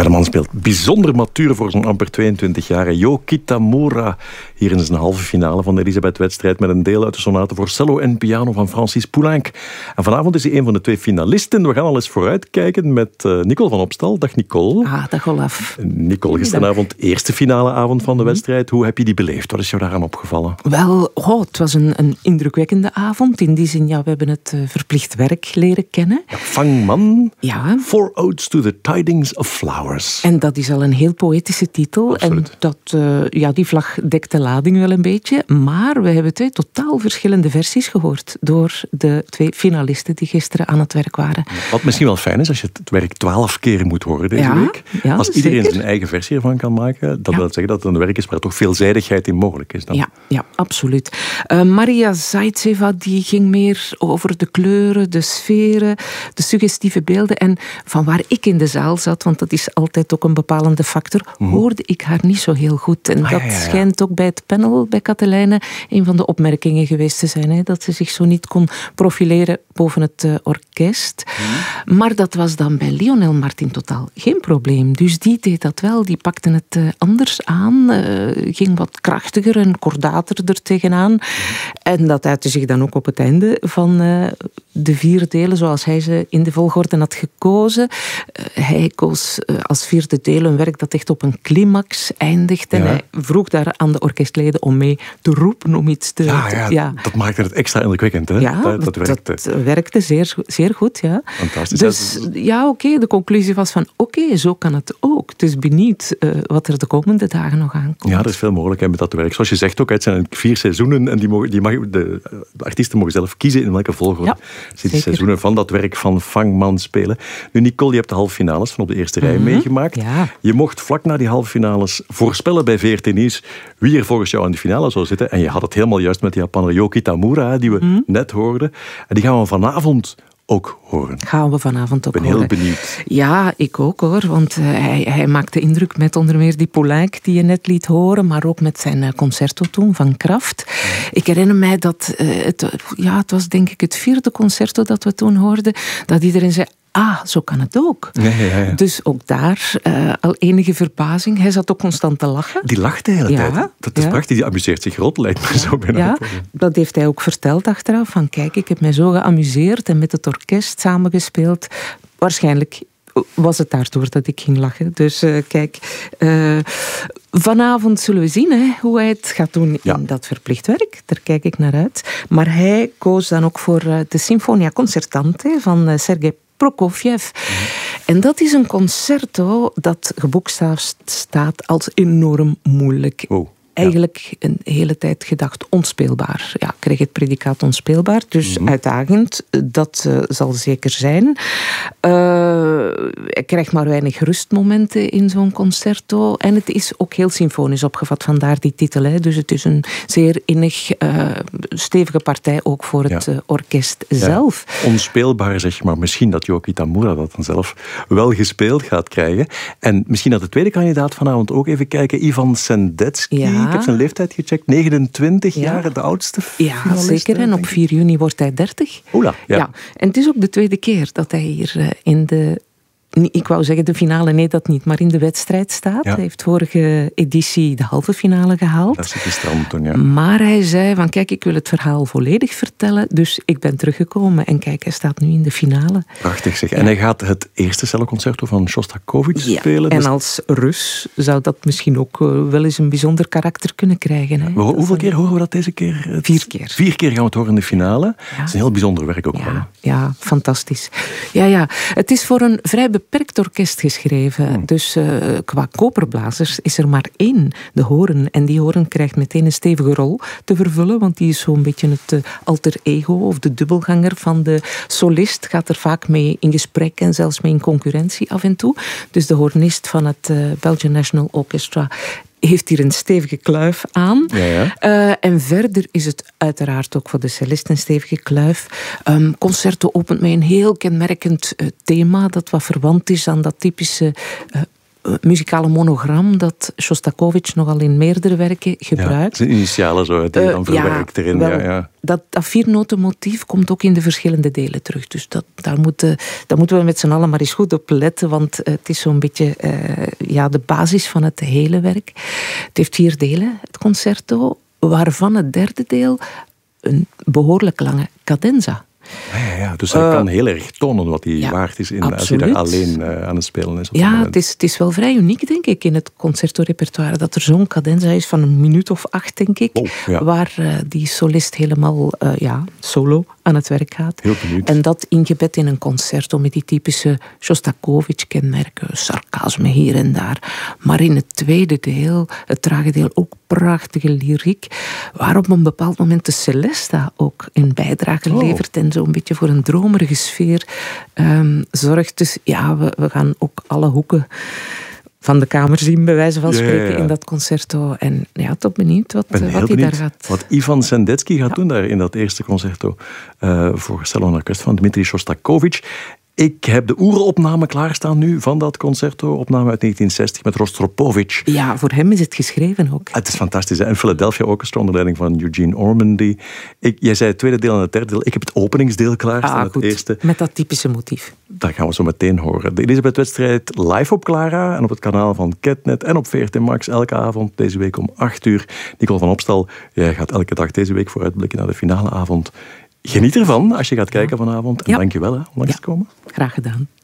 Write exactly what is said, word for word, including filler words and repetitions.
Ja, de man speelt bijzonder matuur voor zo'n amper tweeëntwintig jaar. Yo Kitamura, hier in zijn halve finale van de Elisabeth-wedstrijd met een deel uit de sonate voor cello en piano van Francis Poulenc. En vanavond is hij een van de twee finalisten. We gaan al eens vooruitkijken met uh, Nicole van Opstal. Dag Nicole. Ah, dag Olaf. Nicole, gisteravond eerste finale avond van de wedstrijd. Hoe heb je die beleefd? Wat is jou daaraan opgevallen? Wel, oh, het was een, een indrukwekkende avond. In die zin, ja, we hebben het uh, verplicht werk leren kennen. Ja, Fang Man, ja. Four Odes to the Tidings of Flowers. En dat is al een heel poëtische titel. Absoluut. En dat, uh, ja, die vlag dekt de lading wel een beetje. Maar we hebben twee totaal verschillende versies gehoord door de twee finalisten die gisteren aan het werk waren. Wat misschien wel fijn is als je het werk twaalf keer moet horen deze ja, week. Ja, als iedereen zeker. zijn eigen versie ervan kan maken, dat ja. wil zeggen dat het een werk is waar toch veelzijdigheid in mogelijk is. Dan. Ja, ja, absoluut. Uh, Maria Zaitseva die ging meer over de kleuren, de sferen, de suggestieve beelden. En van waar ik in de zaal zat, want dat is altijd ook een bepalende factor, mm-hmm. hoorde ik haar niet zo heel goed. En ah, dat ja, ja, ja. schijnt ook bij het panel bij Katelijne een van de opmerkingen geweest te zijn. Hè, dat ze zich zo niet kon profileren boven het uh, orkest. Mm-hmm. Maar dat was dan bij Lionel Martin totaal geen probleem. Dus die deed dat wel. Die pakte het uh, anders aan. Uh, ging wat krachtiger en kordater er tegenaan. Mm-hmm. En dat uitte zich dan ook op het einde van uh, de vier delen, zoals hij ze in de volgorde had gekozen. Uh, hij koos uh, als vierde deel een werk dat echt op een climax eindigt. En ja. hij vroeg daar aan de orkestleden om mee te roepen, om iets te... Ja, ja, ja. dat maakte het extra indrukwekkend. Hè? Ja, dat, dat werkte. Dat werkte zeer, zeer goed, ja. Fantastisch. Dus ja, oké, okay, de conclusie was van oké, okay, zo kan het ook. Dus benieuwd uh, wat er de komende dagen nog aankomt. Ja, er is veel mogelijk met dat werk. Zoals je zegt ook, het zijn vier seizoenen en die mogen, die mag, de, de artiesten mogen zelf kiezen in welke volgorde ja, ze die seizoenen van dat werk van Fang Man spelen. Nu Nicole, je hebt de halve finales van op de eerste rij mm-hmm. meegemaakt. Ja. Je mocht vlak na die halve finales voorspellen bij V R T Nieuws wie er volgens jou in de finale zou zitten. En je had het helemaal juist met die Japaner Yo Kitamura, die we mm-hmm. net hoorden. En die gaan we vanavond ook horen. Gaan we vanavond ook horen. Ik ben horen. heel benieuwd. Ja, ik ook hoor, want uh, hij, hij maakte indruk met onder meer die Poulenc die je net liet horen, maar ook met zijn uh, concerto toen van Kraft. Ja. Ik herinner mij dat, uh, het, ja, het was denk ik het vierde concerto dat we toen hoorden, dat iedereen zei, ah, zo kan het ook. Ja, ja, ja. Dus ook daar uh, al enige verbazing. Hij zat ook constant te lachen. Die lacht de hele ja, tijd. Dat is ja. prachtig. Die amuseert zich rot, lijkt me ja, zo bijna. Ja, dat heeft hij ook verteld achteraf. Van kijk, ik heb mij zo geamuseerd en met het orkest samengespeeld. Waarschijnlijk was het daardoor dat ik ging lachen. Dus uh, kijk, uh, vanavond zullen we zien hè, hoe hij het gaat doen ja. in dat verplicht werk. Daar kijk ik naar uit. Maar hij koos dan ook voor uh, de Sinfonia Concertante van uh, Sergei Prokofjev. Mm-hmm. En dat is een concerto dat geboekstaafd staat als enorm moeilijk. Oh. Eigenlijk een hele tijd gedacht onspeelbaar. Ja, ik kreeg het predicaat onspeelbaar, dus mm-hmm. uitdagend. Dat uh, zal zeker zijn. Uh, hij krijgt maar weinig rustmomenten in zo'n concerto. En het is ook heel symfonisch opgevat, vandaar die titel. Hè. Dus het is een zeer innig, uh, stevige partij ook voor het ja. uh, orkest ja. zelf. Onspeelbaar zeg je, maar misschien dat Yo Kitamura dat dan zelf wel gespeeld gaat krijgen. En misschien dat de tweede kandidaat vanavond ook even kijken, Ivan Sendetsky. Ja. Ik heb zijn leeftijd gecheckt, negenentwintig ja. jaar, de oudste finalist. Ja, zeker. En op vier juni wordt hij dertig. Oela, ja. ja. En het is ook de tweede keer dat hij hier uh, in de... Ik wou zeggen de finale, nee dat niet, maar in de wedstrijd staat. Ja. Hij heeft vorige editie de halve finale gehaald. Dat is gisteren toen, ja. Maar hij zei van kijk, ik wil het verhaal volledig vertellen, dus ik ben teruggekomen. En kijk, hij staat nu in de finale. Prachtig zeg. Ja. En Ja. hij gaat het eerste celloconcerto van Shostakovich ja. spelen. En dus... als Rus zou dat misschien ook uh, wel eens een bijzonder karakter kunnen krijgen. Hè? Ho- hoeveel dan... keer horen we dat deze keer? Het... Vier keer. Vier keer gaan we het horen in de finale. Ja. Dat is een heel bijzonder werk ook ja. wel. Ja, fantastisch. Ja, ja. Het is voor een vrij beperkt orkest geschreven. Hmm. Dus uh, qua koperblazers is er maar één, de hoorn. En die hoorn krijgt meteen een stevige rol te vervullen, want die is zo'n beetje het uh, alter ego of de dubbelganger van de solist. Gaat er vaak mee in gesprek en zelfs mee in concurrentie af en toe. Dus de hoornist van het uh, Belgian National Orchestra heeft hier een stevige kluif aan. Ja, ja. Uh, en verder is het uiteraard ook voor de cellist een stevige kluif. Um, concerto opent met een heel kenmerkend uh, thema dat wat verwant is aan dat typische uh, muzikale monogram dat Shostakovich nogal in meerdere werken gebruikt. Ja, zijn initialen zo, die je dan verwerkt uh, erin. Wel, ja, ja. Dat, dat viernotenmotief komt ook in de verschillende delen terug. Dus dat, daar, moeten, daar moeten we met z'n allen maar eens goed op letten, want uh, het is zo'n beetje uh, ja, de basis van het hele werk. Het heeft vier delen, het concerto, waarvan het derde deel een behoorlijk lange cadenza. Ja, ja, ja. Dus hij uh, kan heel erg tonen wat hij ja, waard is in, als hij daar alleen uh, aan het spelen is. Ja, het is, het is wel vrij uniek, denk ik, in het concerto-repertoire, dat er zo'n cadenza is van een minuut of acht, denk ik, oh, ja. waar uh, die solist helemaal uh, ja, solo aan het werk gaat. Heel benieuwd. En dat ingebed in een concerto met die typische Shostakovich-kenmerken, sarcasme hier en daar. Maar in het tweede deel, het trage deel, ook prachtige lyriek, waar op een bepaald moment de Celesta ook een bijdrage oh. levert en zo'n beetje voor een dromerige sfeer um, zorgt. Dus ja, we, we gaan ook alle hoeken van de kamer zien, bij wijze van spreken, ja, ja, ja. in dat concerto. En ja, toch benieuwd wat, wat hij daar gaat... Wat Ivan Sendetsky gaat ja. doen daar in dat eerste concerto uh, voor cello en orkest van Dmitri Shostakovich. Ik heb de oeropname klaarstaan nu van dat concerto. Opname uit negentien zestig met Rostropovich. Ja, voor hem is het geschreven ook. Het is fantastisch. Hè? En Philadelphia Orchestra onder leiding van Eugene Ormandy. Ik, jij zei het tweede deel en het derde deel. Ik heb het openingsdeel klaarstaan. Ah, het goed. Eerste. Met dat typische motief. Dat gaan we zo meteen horen. De Elisabeth-wedstrijd live op Clara en op het kanaal van Ketnet en op V R T Max elke avond deze week om acht uur. Nicole van Opstal, jij gaat elke dag deze week vooruitblikken naar de finale avond. Geniet ervan als je gaat kijken vanavond. En ja. dank je wel hè, om langs ja. te komen. Graag gedaan.